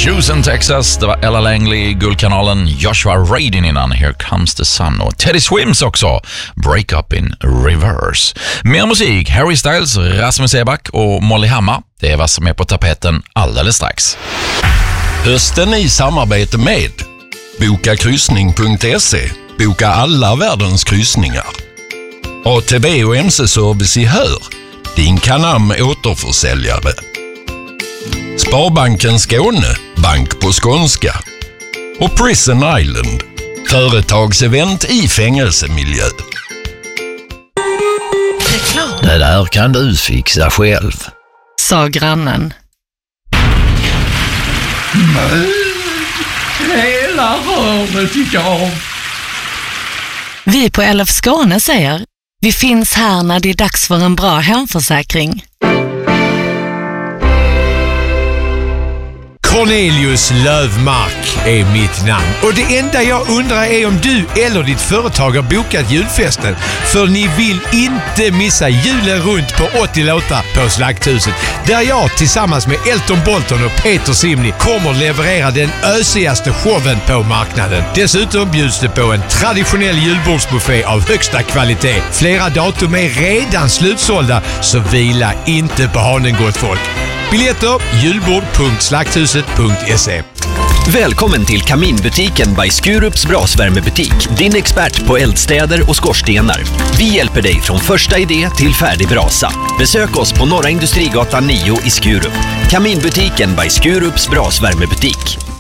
Houston, Texas. Det var Ella Langley, Guldkanalen, Joshua Radin innan Here Comes the Sun och Teddy Swims också, Break Up in Reverse. Mer musik, Harry Styles, Rasmus Seback och Molly Hammar. Det är vad som är på tapeten alldeles strax. Hösten i samarbete med bokakryssning.se. Boka alla världens kryssningar. ATB och MC-service i Hör. Din Canam återförsäljare. Sparbanken Skåne, bank på skånska. Och Prison Island, företagsevent i fängelsemiljö. Det där kan du fixa själv, sa grannen. Men hela röret gick av. Vi på LF Skåne säger, vi finns här när det är dags för en bra hemförsäkring. Cornelius Lövmark är mitt namn. Och det enda jag undrar är om du eller ditt företag har bokat julfesten. För ni vill inte missa julen runt på 80 låtar på Slakthuset. Där jag tillsammans med Elton Bolton och Peter Simni kommer leverera den ösigaste showen på marknaden. Dessutom bjuds det på en traditionell julbordsbuffé av högsta kvalitet. Flera datum är redan slutsålda, så vila inte på hanen, gott folk. Biljetter julbord.slakthuset.se. Välkommen till Kaminbutiken by Skurups brasvärmebutik. Din expert på eldstäder och skorstenar. Vi hjälper dig från första idé till färdig brasa. Besök oss på Norra Industrigatan 9 i Skurup. Kaminbutiken by Skurups brasvärmebutik.